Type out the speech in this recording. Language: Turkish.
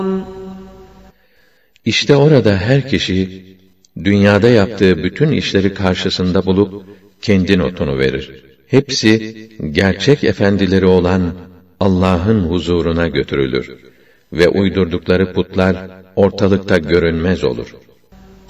İşte orada her kişi, dünyada yaptığı bütün işleri karşısında bulup, kendi notunu verir. Hepsi, gerçek efendileri olan Allah'ın huzuruna götürülür ve uydurdukları putlar ortalıkta görünmez olur.